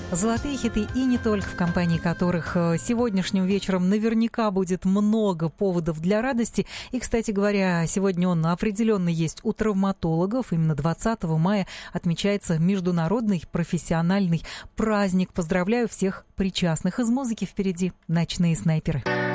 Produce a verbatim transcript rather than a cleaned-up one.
Золотые хиты и не только, в компании которых сегодняшним вечером наверняка будет много поводов для радости. И, кстати говоря, сегодня он определенно есть у травматологов. Именно двадцатого мая отмечается международный профессиональный праздник. Поздравляю всех причастных. Из музыки впереди «Ночные снайперы».